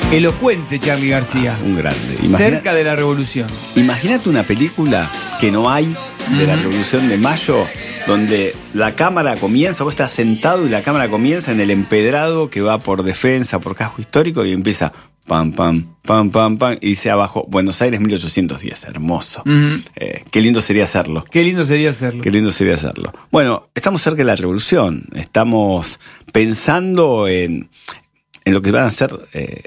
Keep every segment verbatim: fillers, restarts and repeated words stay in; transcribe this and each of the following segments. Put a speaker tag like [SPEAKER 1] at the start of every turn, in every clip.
[SPEAKER 1] Elocuente Charly García.
[SPEAKER 2] Ah, un grande. Imagina,
[SPEAKER 1] cerca de la revolución.
[SPEAKER 2] Imagínate una película que no hay de uh-huh. la Revolución de Mayo, donde la cámara comienza, vos estás sentado y la cámara comienza en el empedrado que va por Defensa, por Casco Histórico, y empieza pam, pam, pam, pam, pam, y dice abajo, Buenos Aires mil ochocientos diez, hermoso. Uh-huh. Eh, qué lindo sería hacerlo.
[SPEAKER 1] Qué lindo sería hacerlo.
[SPEAKER 2] Qué lindo sería hacerlo. Bueno, estamos cerca de la revolución, estamos pensando en, en lo que van a ser eh,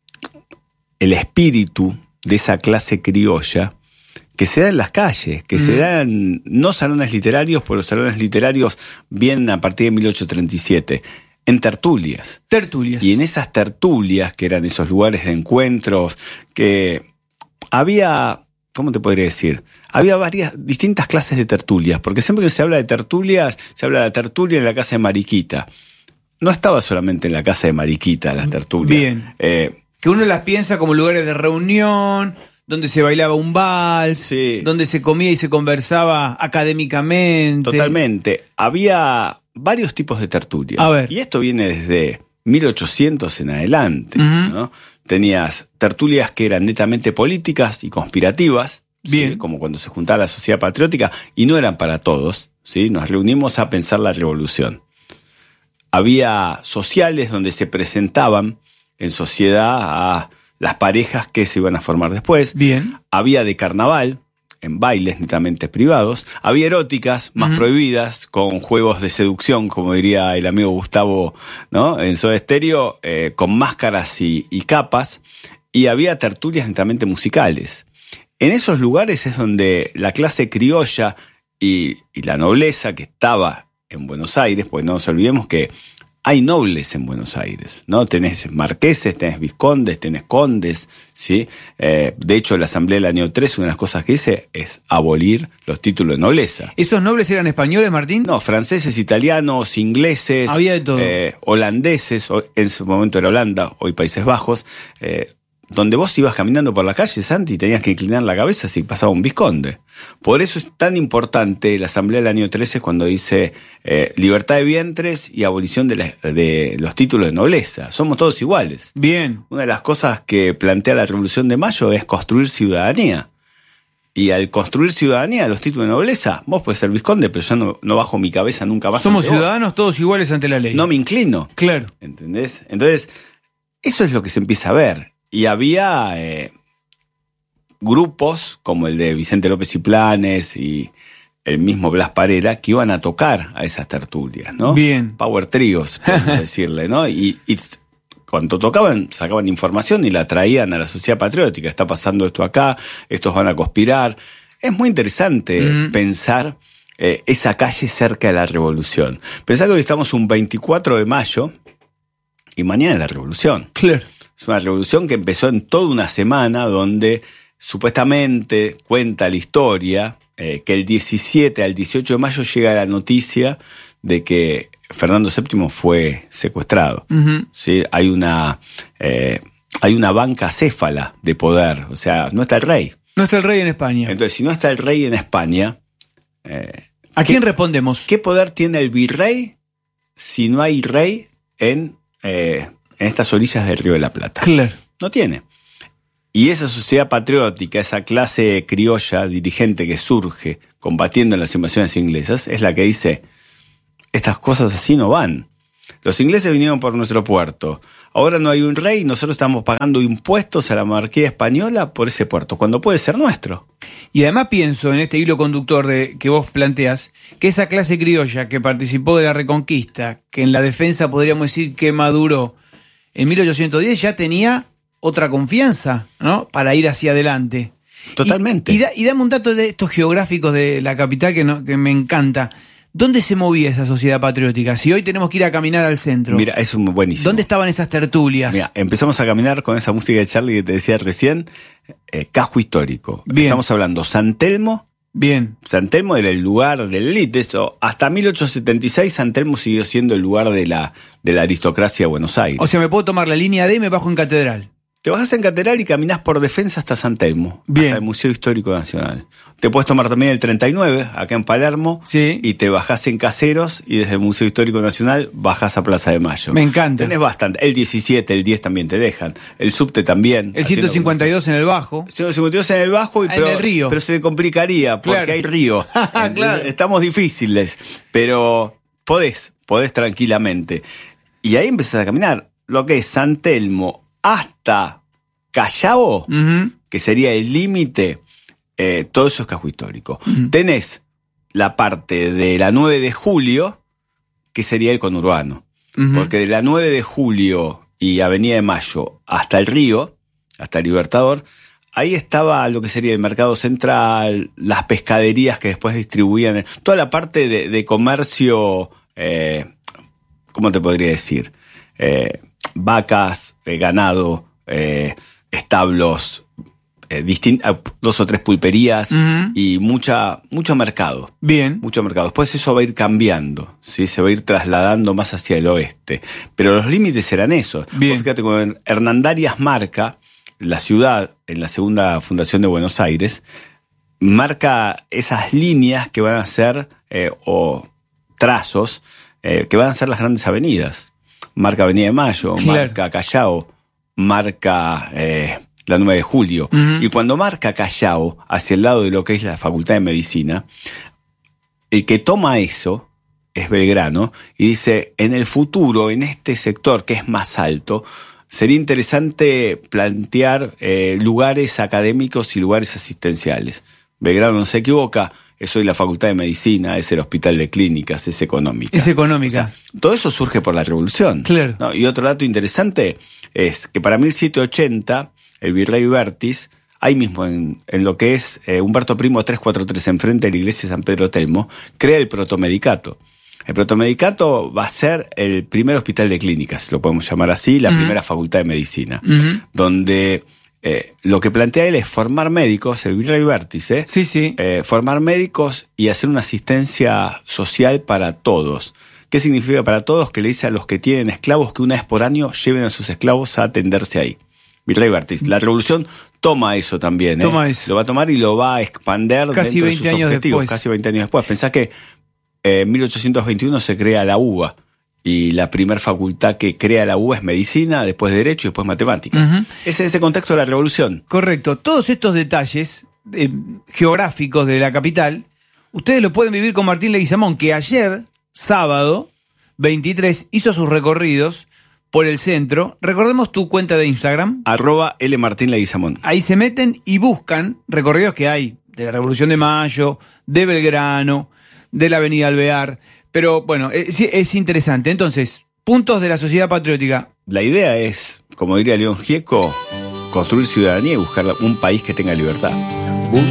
[SPEAKER 2] el espíritu de esa clase criolla que se da en las calles, que mm. se dan no salones literarios, pero los salones literarios vienen a partir de mil ochocientos treinta y siete, en tertulias.
[SPEAKER 1] Tertulias.
[SPEAKER 2] Y en esas tertulias, que eran esos lugares de encuentros, que había, ¿cómo te podría decir? Había varias, distintas clases de tertulias, porque siempre que se habla de tertulias, se habla de la tertulia en la casa de Mariquita. No estaba solamente en la casa de Mariquita las tertulias.
[SPEAKER 1] Bien.
[SPEAKER 2] Eh,
[SPEAKER 1] que uno las piensa como lugares de reunión, donde se bailaba un vals, sí. donde se comía y se conversaba académicamente.
[SPEAKER 2] Totalmente. Había varios tipos de tertulias.
[SPEAKER 1] A ver.
[SPEAKER 2] Y esto viene desde mil ochocientos en adelante. Uh-huh. ¿no? Tenías tertulias que eran netamente políticas y conspirativas,
[SPEAKER 1] bien.
[SPEAKER 2] ¿sí? Como cuando se juntaba la Sociedad Patriótica, y no eran para todos. ¿sí? Nos reunimos a pensar la revolución. Había sociales donde se presentaban en sociedad a las parejas que se iban a formar después.
[SPEAKER 1] Bien.
[SPEAKER 2] Había de carnaval, en bailes netamente privados. Había eróticas, más uh-huh. prohibidas, con juegos de seducción, como diría el amigo Gustavo, ¿no? En Soda Stereo, eh, con máscaras y, y capas. Y había tertulias netamente musicales. En esos lugares es donde la clase criolla y, y la nobleza que estaba en Buenos Aires, pues no nos olvidemos que hay nobles en Buenos Aires, ¿no? Tenés marqueses, tenés vizcondes, tenés condes, ¿sí? Eh, de hecho, la Asamblea del año tres, una de las cosas que dice es abolir los títulos de nobleza.
[SPEAKER 1] ¿Esos nobles eran españoles, Martín?
[SPEAKER 2] No, franceses, italianos, ingleses.
[SPEAKER 1] Había de todo.
[SPEAKER 2] Eh, holandeses, en su momento era Holanda, hoy Países Bajos, eh, donde vos ibas caminando por la calle, Santi, y tenías que inclinar la cabeza si pasaba un vizconde. Por eso es tan importante la Asamblea del año trece cuando dice eh, libertad de vientres y abolición de, la, de los títulos de nobleza. Somos todos iguales.
[SPEAKER 1] Bien.
[SPEAKER 2] Una de las cosas que plantea la Revolución de Mayo es construir ciudadanía. Y al construir ciudadanía, los títulos de nobleza, vos podés ser vizconde, pero yo no, no bajo mi cabeza nunca más.
[SPEAKER 1] Somos ciudadanos todos iguales ante la ley.
[SPEAKER 2] No me inclino.
[SPEAKER 1] Claro.
[SPEAKER 2] ¿Entendés? Entonces, eso es lo que se empieza a ver. Y había eh, grupos como el de Vicente López y Planes y el mismo Blas Parera que iban a tocar a esas tertulias, ¿no?
[SPEAKER 1] Bien.
[SPEAKER 2] Power tríos, podemos decirle, ¿no? Y, y cuando tocaban, sacaban información y la traían a la Sociedad Patriótica. Está pasando esto acá, estos van a conspirar. Es muy interesante mm. pensar eh, esa calle cerca de la revolución. Pensá que hoy estamos un veinticuatro de mayo y mañana es la revolución.
[SPEAKER 1] Claro.
[SPEAKER 2] Es una revolución que empezó en toda una semana donde supuestamente cuenta la historia eh, que el diecisiete al dieciocho de mayo llega la noticia de que Fernando séptimo fue secuestrado. Uh-huh. ¿Sí? Hay una, eh, hay una banca céfala de poder, o sea, no está el rey.
[SPEAKER 1] No está el rey en España.
[SPEAKER 2] Entonces, si no está el rey en España... Eh,
[SPEAKER 1] ¿A quién respondemos?
[SPEAKER 2] ¿Qué poder tiene el virrey si no hay rey en... Eh, en estas orillas del Río de la Plata?
[SPEAKER 1] Claro.
[SPEAKER 2] No tiene. Y esa sociedad patriótica, esa clase criolla dirigente que surge combatiendo en las invasiones inglesas, es la que dice, estas cosas así no van. Los ingleses vinieron por nuestro puerto. Ahora no hay un rey y nosotros estamos pagando impuestos a la monarquía española por ese puerto, cuando puede ser nuestro.
[SPEAKER 1] Y además pienso en este hilo conductor de, que vos planteás, que esa clase criolla que participó de la Reconquista, que en la defensa podríamos decir que maduró, en mil ochocientos diez ya tenía otra confianza, ¿no? Para ir hacia adelante.
[SPEAKER 2] Totalmente.
[SPEAKER 1] Y, y, da, y dame un dato de estos geográficos de la capital que, no, que me encanta. ¿Dónde se movía esa sociedad patriótica? Si hoy tenemos que ir a caminar al centro.
[SPEAKER 2] Mira, es un buenísimo.
[SPEAKER 1] ¿Dónde estaban esas tertulias?
[SPEAKER 2] Mira, empezamos a caminar con esa música de Charly que te decía recién. Eh, casco histórico.
[SPEAKER 1] Bien.
[SPEAKER 2] Estamos hablando San Telmo.
[SPEAKER 1] Bien.
[SPEAKER 2] San Telmo era el lugar del élite. Eso, hasta mil ochocientos setenta y seis San Telmo siguió siendo el lugar de la, de la aristocracia de Buenos Aires.
[SPEAKER 1] O sea, me puedo tomar la línea D y me bajo en Catedral.
[SPEAKER 2] Te bajás en Catedral y caminás por Defensa hasta San Telmo,
[SPEAKER 1] Bien.
[SPEAKER 2] hasta el Museo Histórico Nacional. Te puedes tomar también el treinta y nueve, acá en Palermo,
[SPEAKER 1] Sí.
[SPEAKER 2] y te bajás en Caseros y desde el Museo Histórico Nacional bajás a Plaza de Mayo.
[SPEAKER 1] Me encanta.
[SPEAKER 2] Tenés bastante. El diecisiete, el diez también te dejan. El subte también.
[SPEAKER 1] El ciento cincuenta y dos en el bajo.
[SPEAKER 2] ciento cincuenta y dos en el bajo, y
[SPEAKER 1] Ah,
[SPEAKER 2] pero,
[SPEAKER 1] en el río.
[SPEAKER 2] pero se te complicaría porque
[SPEAKER 1] Claro.
[SPEAKER 2] hay río.
[SPEAKER 1] Claro.
[SPEAKER 2] Estamos difíciles, pero podés, podés tranquilamente. Y ahí empezás a caminar lo que es San Telmo hasta Callao,
[SPEAKER 1] Ujú.
[SPEAKER 2] que sería el límite, eh, todo eso es casco histórico.
[SPEAKER 1] Ujú.
[SPEAKER 2] Tenés la parte de la nueve de julio, que sería el conurbano.
[SPEAKER 1] Ujú.
[SPEAKER 2] Porque de la nueve de julio y Avenida de Mayo hasta el río, hasta el Libertador, ahí estaba lo que sería el mercado central, las pescaderías que después distribuían, toda la parte de, de comercio, eh, ¿cómo te podría decir? Eh, vacas, eh, ganado, eh, establos, eh, distin- dos o tres pulperías
[SPEAKER 1] Ujú.
[SPEAKER 2] y mucha, mucho mercado.
[SPEAKER 1] Bien.
[SPEAKER 2] Mucho mercado. Después eso va a ir cambiando, ¿sí? Se va a ir trasladando más hacia el oeste. Pero los límites eran esos.
[SPEAKER 1] Bien.
[SPEAKER 2] Vos fíjate, cuando Hernandarias marca la ciudad en la segunda fundación de Buenos Aires, marca esas líneas que van a ser, eh, o trazos, eh, que van a ser las grandes avenidas. Marca Avenida de Mayo,
[SPEAKER 1] Claro.
[SPEAKER 2] marca Callao, marca eh, la nueve de julio.
[SPEAKER 1] Ujú.
[SPEAKER 2] Y cuando marca Callao, hacia el lado de lo que es la Facultad de Medicina, el que toma eso es Belgrano y dice, en el futuro, en este sector que es más alto, sería interesante plantear eh, lugares académicos y lugares asistenciales. Belgrano no se equivoca, es hoy la Facultad de Medicina, es el Hospital de Clínicas, es económica.
[SPEAKER 1] Es económica.
[SPEAKER 2] O sea, todo eso surge por la Revolución.
[SPEAKER 1] Claro.
[SPEAKER 2] ¿No? Y otro dato interesante es que para mil setecientos ochenta, el virrey Bertis, ahí mismo en, en lo que es eh, Humberto Primo trescientos cuarenta y tres, enfrente de la iglesia de San Pedro Telmo, crea el protomedicato. El protomedicato va a ser el primer hospital de clínicas, lo podemos llamar así, la
[SPEAKER 1] Uh-huh.
[SPEAKER 2] primera facultad de medicina,
[SPEAKER 1] Ujú.
[SPEAKER 2] donde eh, lo que plantea él es formar médicos, el virrey Bertis, ¿eh?
[SPEAKER 1] Sí, sí.
[SPEAKER 2] Eh, formar médicos y hacer una asistencia social para todos. ¿Qué significa para todos? Que le dice a los que tienen esclavos que una vez por año lleven a sus esclavos a atenderse ahí. Virrey Bertis. La Revolución toma eso también. ¿eh?
[SPEAKER 1] Toma eso.
[SPEAKER 2] Lo va a tomar y lo va a expander
[SPEAKER 1] Casi
[SPEAKER 2] dentro de
[SPEAKER 1] veinte
[SPEAKER 2] sus
[SPEAKER 1] años
[SPEAKER 2] objetivos.
[SPEAKER 1] después.
[SPEAKER 2] Casi veinte años después. Pensá que eh, en mil ochocientos veintiuno se crea la U B A y la primer facultad que crea la U B A es Medicina, después Derecho y después Matemáticas.
[SPEAKER 1] Ujú.
[SPEAKER 2] Es en ese contexto de la Revolución.
[SPEAKER 1] Correcto. Todos estos detalles eh, geográficos de la capital, ustedes lo pueden vivir con Martín Leguizamón, que ayer, sábado veintitrés, hizo sus recorridos por el centro. Recordemos tu cuenta de Instagram.
[SPEAKER 2] Arroba L. Martín Leguizamón.
[SPEAKER 1] Ahí se meten y buscan recorridos que hay de la Revolución de Mayo, de Belgrano, de la Avenida Alvear. Pero bueno, es, es interesante. Entonces, puntos de la sociedad patriótica.
[SPEAKER 2] La idea es, como diría León Gieco, construir ciudadanía y buscar un país que tenga libertad.